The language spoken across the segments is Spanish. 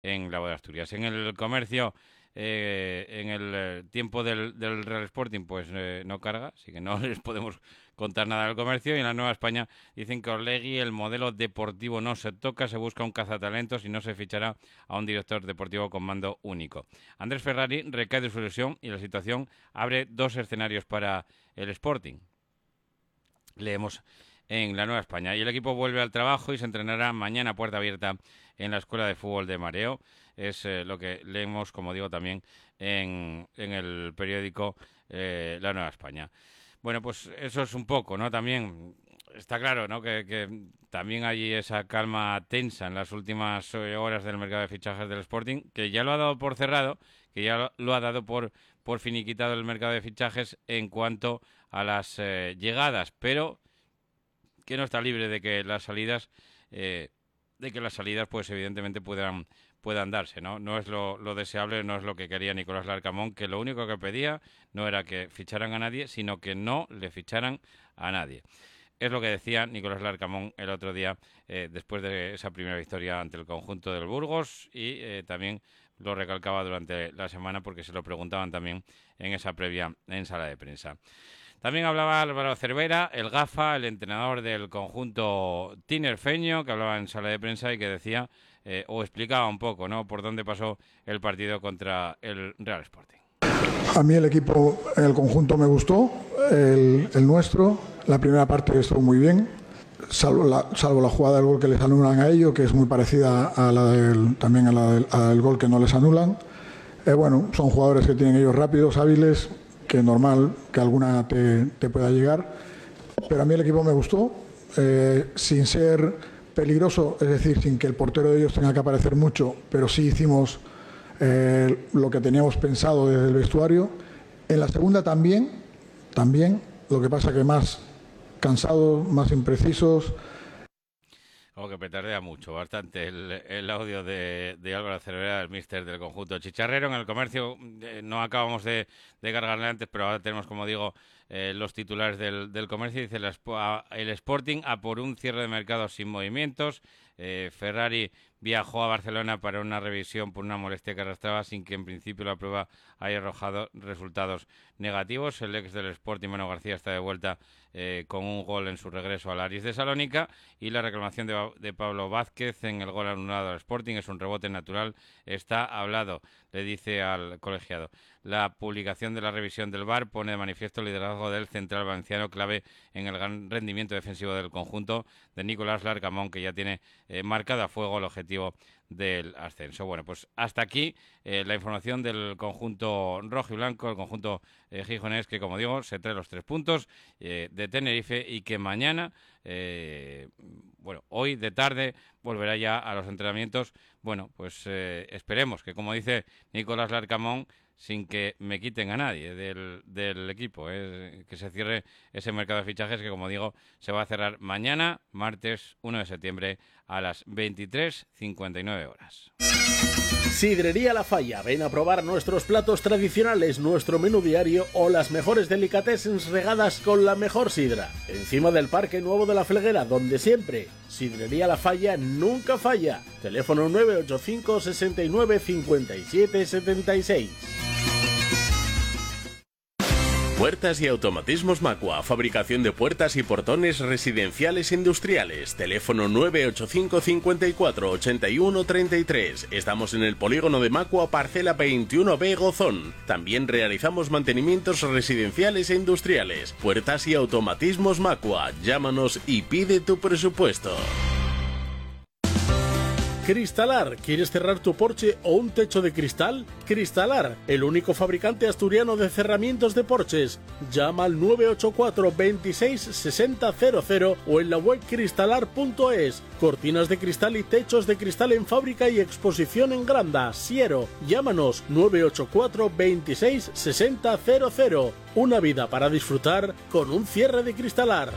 en la Boda de Asturias. En el comercio, en el tiempo del Real Sporting, pues no carga, así que no les podemos contar nada del comercio. Y en la Nueva España dicen que Orlegui, el modelo deportivo no se toca, se busca un cazatalentos y no se fichará a un director deportivo con mando único. Andrés Ferrari recae de su lesión y la situación abre dos escenarios para el Sporting. Leemos en la Nueva España. Y el equipo vuelve al trabajo y se entrenará mañana a puerta abierta en la Escuela de Fútbol de Mareo. Es lo que leemos, como digo, también en el periódico La Nueva España. Bueno, pues eso es un poco, ¿no? También está claro, ¿no? Que también hay esa calma tensa en las últimas horas del mercado de fichajes del Sporting, que ya lo ha dado por cerrado, que ya lo ha dado por finiquitado el mercado de fichajes en cuanto a las llegadas, pero que no está libre de que las salidas, pues evidentemente puedan darse, ¿no? No es lo deseable, no es lo que quería Nicolás Larcamón, que lo único que pedía no era que ficharan a nadie, sino que no le ficharan a nadie. Es lo que decía Nicolás Larcamón el otro día, después de esa primera victoria ante el conjunto del Burgos, y también lo recalcaba durante la semana porque se lo preguntaban también en esa previa en sala de prensa. También hablaba Álvaro Cervera, el Gafa, el entrenador del conjunto tinerfeño, que hablaba en sala de prensa y que decía, o explicaba un poco, ¿no?, por dónde pasó el partido contra el Real Sporting. A mí el equipo, el conjunto me gustó, el nuestro. La primera parte estuvo muy bien, salvo la jugada del gol que les anulan a ellos, que es muy parecida a la al gol que no les anulan. Bueno, son jugadores que tienen ellos rápidos, hábiles, que es normal que alguna te pueda llegar, pero a mí el equipo me gustó, sin ser peligroso, es decir, sin que el portero de ellos tenga que aparecer mucho, pero sí hicimos lo que teníamos pensado desde el vestuario. En la segunda también, lo que pasa que más cansados, más imprecisos. Como que petardea mucho, bastante el audio de Álvaro Cervera, el míster del conjunto chicharrero. En el comercio no acabamos de cargarle antes, pero ahora tenemos, como digo, los titulares del comercio. Dice el Sporting a por un cierre de mercado sin movimientos. Ferrari viajó a Barcelona para una revisión por una molestia que arrastraba, sin que en principio la prueba haya arrojado resultados negativos. El ex del Sporting, Manu García, está de vuelta con un gol en su regreso al Aris de Salónica, y la reclamación de Pablo Vázquez en el gol anulado al Sporting es un rebote natural, está hablado, le dice al colegiado. La publicación de la revisión del VAR pone de manifiesto el liderazgo del central valenciano, clave en el gran rendimiento defensivo del conjunto de Nicolás Larcamón, que ya tiene marcado a fuego el objetivo del ascenso. Bueno, pues hasta aquí la información del conjunto rojo y blanco, el conjunto gijonés, que, como digo, se trae los 3 puntos de Tenerife, y que mañana, hoy de tarde, volverá ya a los entrenamientos. Bueno, pues esperemos que, como dice Nicolás Larcamón, sin que me quiten a nadie del equipo, que se cierre ese mercado de fichajes que, como digo, se va a cerrar mañana, martes 1 de septiembre, a las 23:59 horas. Sidrería La Falla, ven a probar nuestros platos tradicionales, nuestro menú diario o las mejores delicatessens regadas con la mejor sidra. Encima del Parque Nuevo de la Felguera, donde siempre Sidrería La Falla nunca falla. Teléfono 985 69 57 76. Puertas y automatismos Macua, fabricación de puertas y portones residenciales e industriales. Teléfono 985 54 81 33. Estamos en el polígono de Macua, parcela 21B Gozón. También realizamos mantenimientos residenciales e industriales. Puertas y automatismos Macua. Llámanos y pide tu presupuesto. Cristalar, ¿quieres cerrar tu porche o un techo de cristal? Cristalar, el único fabricante asturiano de cerramientos de porches. Llama al 984 26 60 00 o en la web cristalar.es. Cortinas de cristal y techos de cristal en fábrica y exposición en Granda, Siero. Llámanos 984 26 60 00. Una vida para disfrutar con un cierre de Cristalar.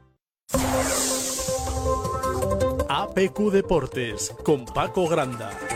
APQ Deportes con Paco Granda.